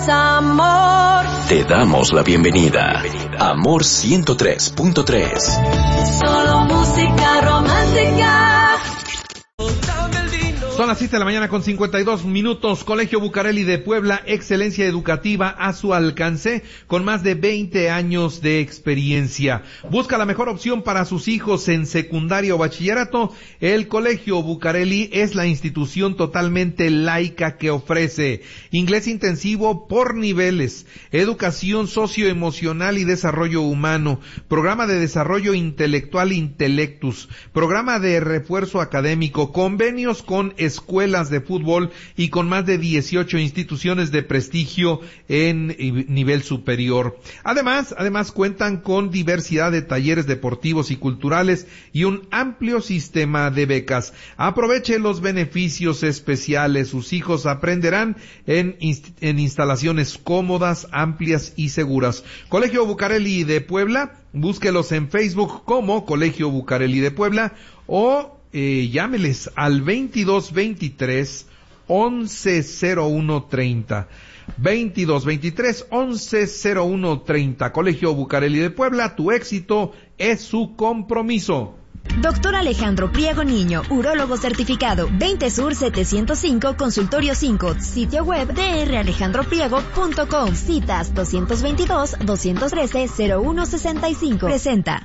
Amor. Te damos la bienvenida. Amor 103.3. Solo música romántica. Son las 7 de la mañana con 52 minutos. Colegio Bucareli de Puebla, excelencia educativa a su alcance, con más de 20 años de experiencia. Busca la mejor opción para sus hijos en secundaria o bachillerato. El Colegio Bucareli es la institución totalmente laica que ofrece inglés intensivo por niveles, educación socioemocional y desarrollo humano, programa de desarrollo intelectual Intelectus, programa de refuerzo académico, convenios con escuelas de fútbol y con más de 18 instituciones de prestigio en nivel superior. Además cuentan con diversidad de talleres deportivos y culturales y un amplio sistema de becas. Aproveche los beneficios especiales. Sus hijos aprenderán en instalaciones cómodas, amplias y seguras. Colegio Bucareli de Puebla, búsquelos en Facebook como Colegio Bucareli de Puebla o llámeles al 2223 110130. 2223 110130. Colegio Bucareli de Puebla, tu éxito es su compromiso. Doctor Alejandro Priego Niño, urólogo certificado, 20 Sur 705, Consultorio 5, sitio web dralejandropriego.com, citas 222-213-0165. Presenta.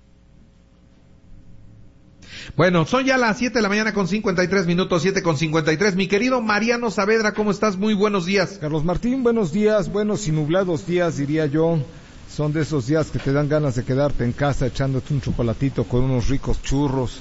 Bueno, son ya las 7 de la mañana con 53 minutos, 7 con 53. Mi querido Mariano Saavedra, ¿cómo estás? Muy buenos días. Carlos Martín, buenos días, buenos y nublados días, diría yo. Son de esos días que te dan ganas de quedarte en casa echándote un chocolatito con unos ricos churros.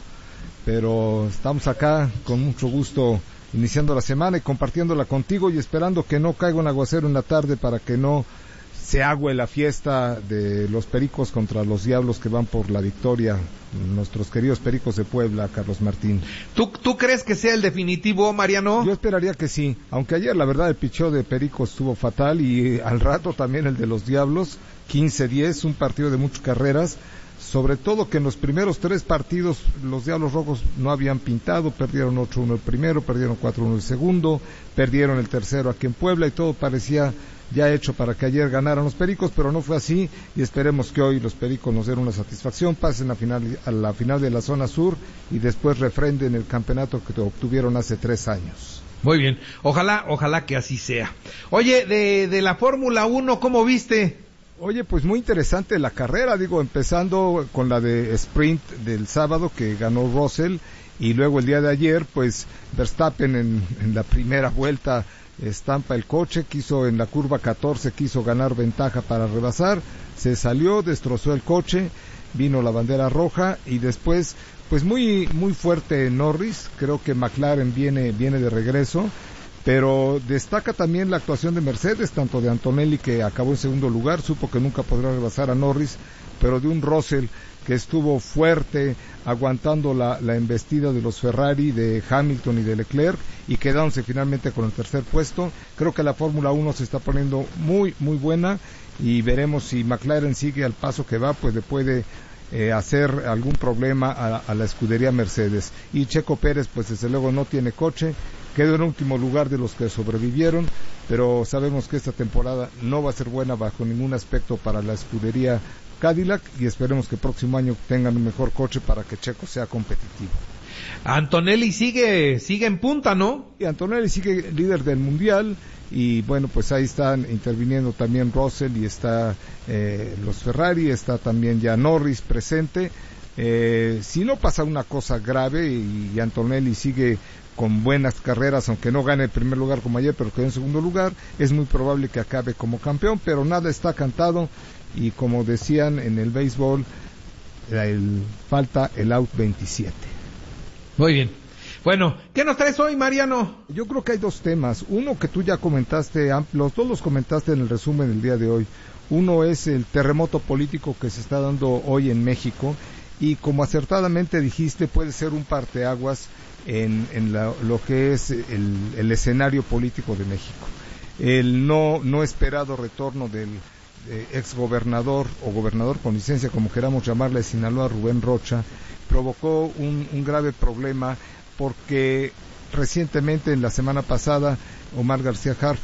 Pero estamos acá con mucho gusto iniciando la semana y compartiéndola contigo y esperando que no caiga un aguacero en la tarde para que no se agüe la fiesta de los Pericos contra los Diablos que van por la victoria, nuestros queridos Pericos de Puebla, Carlos Martín. ¿Tú crees que sea el definitivo, Mariano? Yo esperaría que sí, aunque ayer la verdad el picheo de Pericos estuvo fatal y al rato también el de los Diablos, 15-10, un partido de muchas carreras, sobre todo que en los primeros 3 partidos los Diablos Rojos no habían pintado, perdieron 8-1 el primero, perdieron 4-1 el segundo, perdieron el tercero aquí en Puebla y todo parecía ya hecho para que ayer ganaran los Pericos, pero no fue así y esperemos que hoy los Pericos nos den una satisfacción, pasen a la final de la zona sur y después refrenden el campeonato que obtuvieron hace 3 años. Muy bien, ojalá que así sea. Oye, de la Fórmula 1, ¿cómo viste? Oye, pues muy interesante la carrera, empezando con la de sprint del sábado que ganó Russell y luego el día de ayer, pues Verstappen en la primera vuelta estampa el coche, quiso en la curva 14, quiso ganar ventaja para rebasar, se salió, destrozó el coche, vino la bandera roja y después, pues muy fuerte Norris, creo que McLaren viene de regreso, pero destaca también la actuación de Mercedes, tanto de Antonelli que acabó en segundo lugar, supo que nunca podrá rebasar a Norris, pero de un Russell que estuvo fuerte aguantando la embestida de los Ferrari, de Hamilton y de Leclerc y quedándose finalmente con el tercer puesto. Creo que la Fórmula 1 se está poniendo muy buena y veremos si McLaren sigue al paso que va, pues le puede hacer algún problema a la escudería Mercedes. Y Checo Pérez pues desde luego no tiene coche, quedó en último lugar de los que sobrevivieron, pero sabemos que esta temporada no va a ser buena bajo ningún aspecto para la escudería Cadillac y esperemos que el próximo año tengan un mejor coche para que Checo sea competitivo. Antonelli sigue en punta, ¿no? Y Antonelli sigue líder del mundial y bueno, pues ahí están interviniendo también Russell y está los Ferrari, está también ya Norris presente. Si no pasa una cosa grave y Antonelli sigue con buenas carreras, aunque no gane el primer lugar como ayer, pero quedó en segundo lugar, es muy probable que acabe como campeón, pero nada está cantado. Y como decían en el béisbol, falta el out 27. Muy bien. Bueno, ¿qué nos traes hoy, Mariano? Yo creo que hay 2 temas. Uno que tú ya comentaste, los dos los comentaste en el resumen del día de hoy. Uno es el terremoto político que se está dando hoy en México y como acertadamente dijiste, puede ser un parteaguas en lo que es el escenario político de México. El no esperado retorno del exgobernador o gobernador con licencia, como queramos llamarle, de Sinaloa, Rubén Rocha, provocó un grave problema porque recientemente, en la semana pasada, Omar García Harfuch